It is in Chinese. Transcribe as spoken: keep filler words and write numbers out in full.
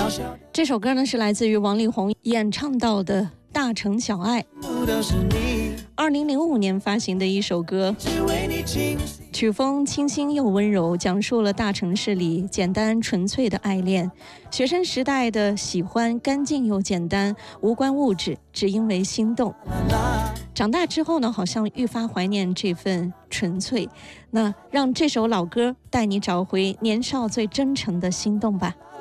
这首歌呢是来自于王力宏演唱到的《大城小爱》，二零零五年发行的一首歌，曲风清新又温柔，讲述了大城市里简单纯粹的爱恋。学生时代的喜欢干净又简单，无关物质，只因为心动。长大之后呢，好像愈发怀念这份纯粹。那让这首老歌带你找回年少最真诚的心动吧。